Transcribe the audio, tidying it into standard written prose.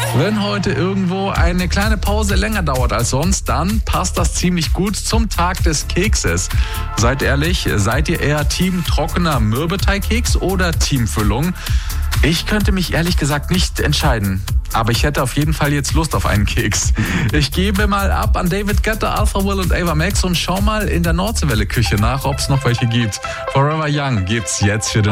Wenn heute irgendwo eine kleine Pause länger dauert als sonst, dann passt das ziemlich gut zum Tag des Kekses. Seid ehrlich, seid ihr eher Team trockener Mürbeteigkeks oder Team Füllung? Ich könnte mich ehrlich gesagt nicht entscheiden. Aber ich hätte auf jeden Fall jetzt Lust auf einen Keks. Ich gebe mal ab an David Guetta, Alpha Will und Ava Max und schau mal in der Nordseewelle-Küche nach, ob es noch welche gibt. Forever Young gibt's jetzt für den